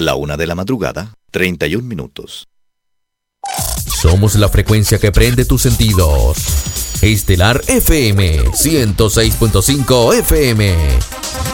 La 1 de la madrugada, 31 minutos. Somos la frecuencia que prende tus sentidos. Estelar FM 106.5 FM.